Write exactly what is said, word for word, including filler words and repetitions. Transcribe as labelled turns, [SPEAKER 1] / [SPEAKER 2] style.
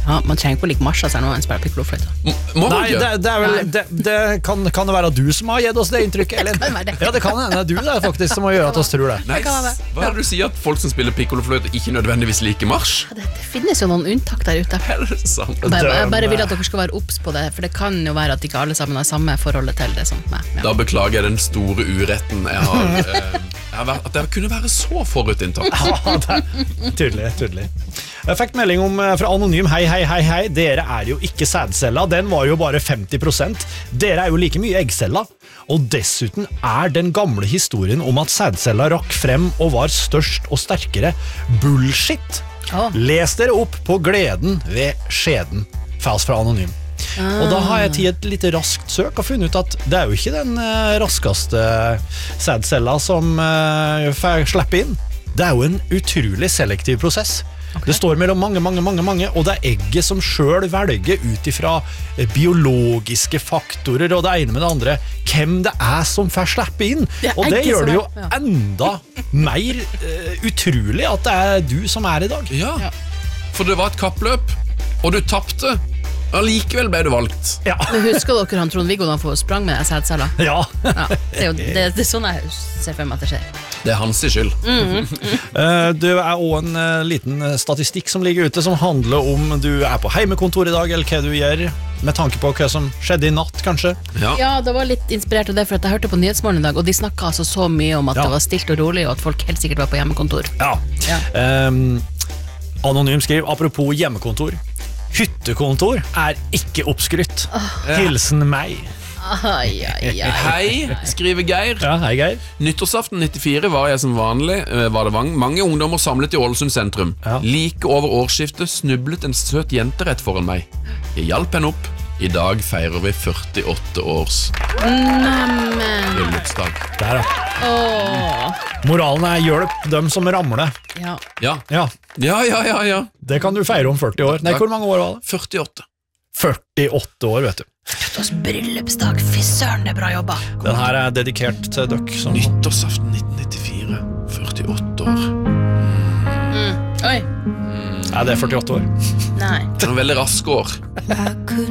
[SPEAKER 1] Ja, man trenger ikke å like marsja seg når man spiller pikkolofløyte.
[SPEAKER 2] Nei, det, det er vel det, det kan, kan det være du som har gitt oss det inntrykket? Eller?
[SPEAKER 1] Det kan være det.
[SPEAKER 2] Ja, det kan det. Det er du det er faktisk som må gjøre at oss tror det.
[SPEAKER 3] Nei, hva er det du sier at folk som spiller pikkolofløyte ikke nødvendigvis liker marsj?
[SPEAKER 1] Det, det finnes jo noen unntak der ute.
[SPEAKER 3] Er det sant?
[SPEAKER 1] Bare, jeg bare vil at dere skal være obs på det, for det kan jo være at ikke alle sammen har samme forholdet til det som meg. Ja.
[SPEAKER 3] Da beklager jeg den store uretten jeg har, eh, jeg har vært, at jeg kunne være så forutinntatt.
[SPEAKER 2] Ja, det er tydelig, tydelig. Jeg fikk melding om fra Anonym. Hei, hei, hei, hei. Dere er jo ikke sædcella. Den var jo bare femti prosent. Dere er jo like mye eggcella. Og dessuten er den gamle historien om at sædcella rakk frem og var størst og sterkere bullshit.
[SPEAKER 1] Oh.
[SPEAKER 2] Les dere opp på gleden ved skjeden. Fals fra Anonym. Ah. Og da har jeg tatt et litt raskt søk og funnet ut at det er jo ikke den uh, raskeste sædcella som uh, får slippe inn. Det er jo en utrolig selektiv prosess. Okay. Det står mellom mange, mange, mange, mange, og det er egget som selv velger ut ifra biologiske faktorer og det ene med det andre, hvem det er som får slippe inn. Det og det gjør det jo ja. enda mer uh, utrolig at det er du som er i dag.
[SPEAKER 3] Ja, for det var et kappløp, og du tappte. Allikevel ble du valgt.
[SPEAKER 1] Ja. Husker dere han Trond-Viggo da han får sprang med sædcella?
[SPEAKER 2] Ja.
[SPEAKER 1] Ja. Det er jo det, det er sånn jeg ser for meg at det skjer.
[SPEAKER 3] Det er hans skyld.
[SPEAKER 1] Mm, mm.
[SPEAKER 2] uh, Det er også en uh, liten statistikk som ligger ute som handler om du er på heimekontor i dag, eller hva du gjør, med tanke på hva som skjedde i natt, kanskje.
[SPEAKER 3] Ja,
[SPEAKER 1] ja det var litt inspirert av det, for at jeg hørte på Nyhetsmorgen i dag, og de snakket altså så mye om at ja. det var stilt og rolig, og at folk helt sikkert var på hjemmekontor.
[SPEAKER 2] Ja, ja. Um, Anonym skriver, apropos hjemmekontor, hyttekontor er ikke oppskrytt. Oh. Hilsen meg.
[SPEAKER 1] Ai, ai, ai.
[SPEAKER 3] Hei, skriver Geir.
[SPEAKER 2] Ja, hei Geir.
[SPEAKER 3] Nyttårsaften nittifire var jeg som vanlig, var det mange ungdommer samlet i Ålesund sentrum. Ja. Like over årsskiftet snublet en søt jente rett foran meg. Jeg hjalp henne opp. I dag feirer vi førtiåtte års bryllupsdag. Der, ja.
[SPEAKER 1] Åh.
[SPEAKER 2] Moralen er hjelp dem som ramler.
[SPEAKER 1] Ja.
[SPEAKER 3] Ja.
[SPEAKER 2] Ja.
[SPEAKER 3] Ja, ja, ja, ja.
[SPEAKER 2] Det kan du feire om førti år. Nei, hvor mange år var det?
[SPEAKER 3] førtiåtte.
[SPEAKER 2] førtiåtte år, vet du.
[SPEAKER 1] Førtiårs bryllupsdag, fy søren, det er bra jobba.
[SPEAKER 2] Den her er dedikert til dere som...
[SPEAKER 3] Nyttårsaften nitten nittifire, førtiåtte år.
[SPEAKER 1] Mm. Oi.
[SPEAKER 2] Er det førtiåtte år?
[SPEAKER 1] Nei.
[SPEAKER 3] Det er en veldig rask år.